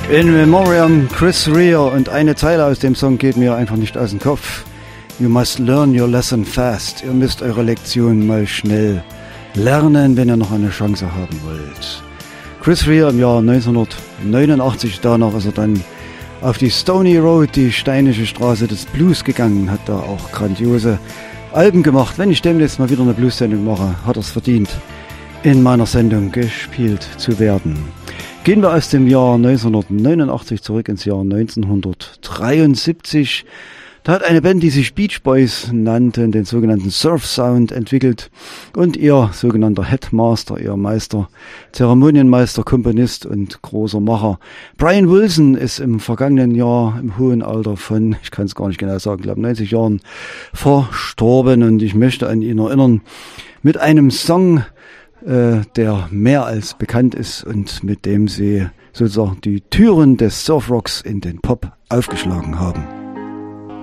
In Memoriam, Chris Rea, und eine Zeile aus dem Song geht mir einfach nicht aus dem Kopf. You must learn your lesson fast. Ihr müsst eure Lektion mal schnell lernen, wenn ihr noch eine Chance haben wollt. Chris Rea im Jahr 1989, danach ist er dann auf die Stony Road, die steinische Straße des Blues gegangen, hat da auch grandiose Alben gemacht. Wenn ich demnächst mal wieder eine Blues-Sendung mache, hat er es verdient, in meiner Sendung gespielt zu werden. Gehen wir aus dem Jahr 1989 zurück ins Jahr 1973. Da hat eine Band, die sich Beach Boys nannte, den sogenannten Surf Sound entwickelt, und ihr sogenannter Headmaster, ihr Meister, Zeremonienmeister, Komponist und großer Macher Brian Wilson ist im vergangenen Jahr im hohen Alter von, ich kann es gar nicht genau sagen, ich glaube 90 Jahren verstorben, und ich möchte an ihn erinnern mit einem Song, der mehr als bekannt ist und mit dem sie sozusagen die Türen des Surfrocks in den Pop aufgeschlagen haben.